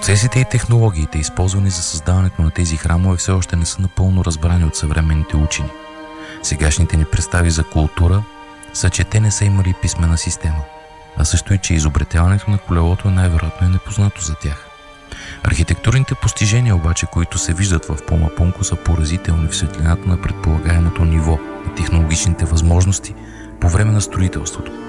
Процесите и технологиите, използвани за създаването на тези храмове, все още не са напълно разбрани от съвременните учени. Сегашните ни представи за култура са, че те не са имали писмена система, а също и, че изобретяването на колелото най-вероятно е непознато за тях. Архитектурните постижения обаче, които се виждат в Пумапунко, са поразителни в светлината на предполагаемото ниво на технологичните възможности по време на строителството.